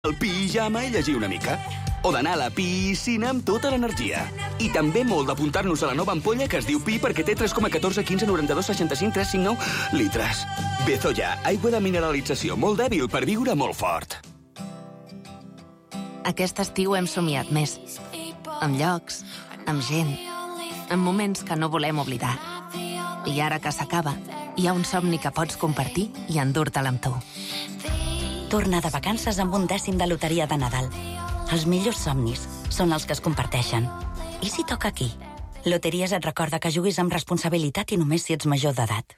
al pijama i llegir una mica. O d'anar a la piscina amb tota l'energia. I també molt d'apuntar-nos a la nova ampolla que es diu Pi perquè té 3,14, 15, 92, 65, 359 litres. Bezoya, aigua de mineralització molt dèbil per viure molt fort. Aquest estiu hem somiat més. Amb llocs, amb gent, amb moments que no volem oblidar. I ara que s'acaba, hi ha un somni que pots compartir i endur-te'l amb tu. Torna de vacances amb un dècim de loteria de Nadal. Els millors somnis són els que es comparteixen. I si toca aquí? Loteries et recorda que juguis amb responsabilitat i només si ets major d'edat.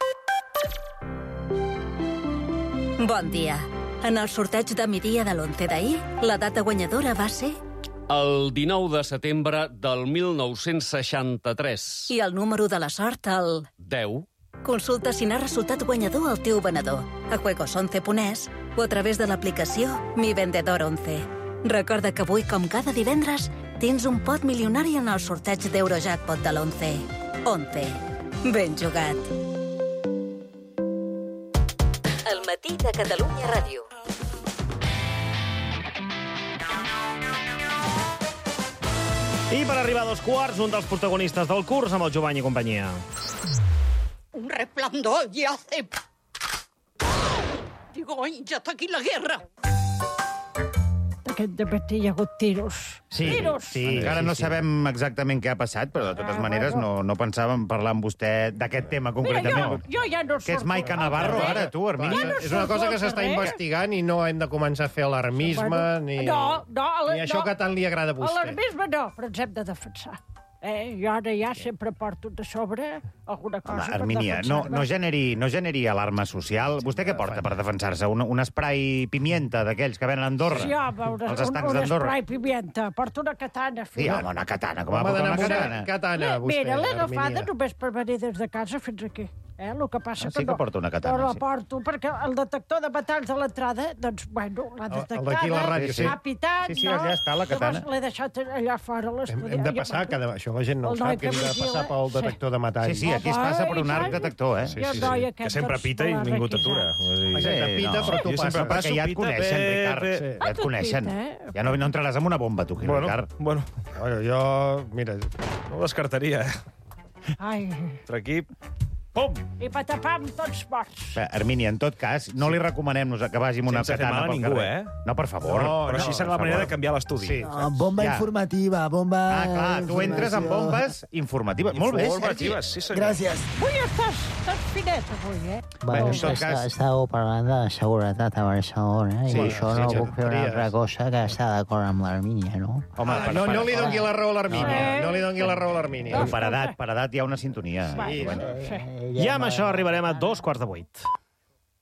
Bon dia. En el sorteig de migdia de l'11 d'ahir, la data guanyadora va ser... El 19 de setembre del 1963. I el número de la sort, el... 10. Consulta si n'ha resultat guanyador el teu venedor a juegos11.es o a través de l'aplicació Mi Vendedor 11. Recorda que avui, com cada divendres, tens un pot milionari en el sorteig d'Eurojackpot de l'11. 11. Ben jugat. El matí de Catalunya Ràdio. I per arribar a 2:15, un dels protagonistes del curs amb el Jovany i companyia. Un resplandor y hace... Digo, ya está aquí la guerra. Aquest dematí hi ha hagut tiros. Sí, tiros. sí, encara no sabem exactament què ha passat, però de totes maneres no pensàvem parlar amb vostè d'aquest tema concretament. Mira, jo ja no Que és Maica Navarro, ara, tu, Hermínia? Ja no És una cosa que s'està investigant i no hem de començar a fer alarmisme ni això que tant li agrada a vostè. Alarmisme no, però ens hem de defensar. Jo ara ja sempre porto de sobre alguna cosa. Home, Hermínia, no generi alarma social. Vostè què porta per defensar-se? Un spray pimienta d'aquells que venen a Andorra? Sí, home, els estancs d'Andorra? Un spray pimienta. Porto una katana. Sí, home, una katana. Com va Home portar una d'anar katana? katana, vostè, Mira, l'he agafada Hermínia. només per venir des de casa fins aquí. El que passa Sí que porta una katana, no la sí. porto, perquè el detector de metalls de l'entrada, doncs, bueno, l'ha detectada. el d'aquí a la ràdio, sí. Ha pitat, Sí, allà està la katana. Llavors l'he deixat allà fora a l'estudi. Hem de passar, això la gent no ho El noi sap, que hem de vigila, passar pel detector de metalls. Sí, aquí es passa per un arc detector, eh? Que sempre pita i ningú t'atura. Sempre pita, però tu passes. Perquè ja et coneixen, Ricard. Ja et coneixen. Ja no entraràs amb una bomba, tu, Ricard. Bueno, Jo, mira... no ho descartaria, eh? Ai, Entre aquí... Pum! i patapam, tots morts. Hermínia, en tot cas, no li recomanem que vagi amb una Sense fer katana mal a pel ningú, carrer. eh? No, per favor. Però així serà la manera de canviar l'estudi. Sí. Bomba Ja. informativa, bomba... Ah, clar, tu entres amb bombes informatives. Molt bé, Sergi. Informatives, sí, senyor. Gràcies. Avui estàs finet, avui, Bueno, en tot cas... Estàveu parlant de seguretat a Barcelona Sí, i això no sí, puc fer una tonteries. altra cosa que estar d'acord amb l'Hermínia, no? Home, No li dongui la raó a l'Hermínia. No li dongui la raó a l'Hermínia. Per edat hi ha una sintonia. Sí, Bueno. sí. I amb això arribarem a 2:15.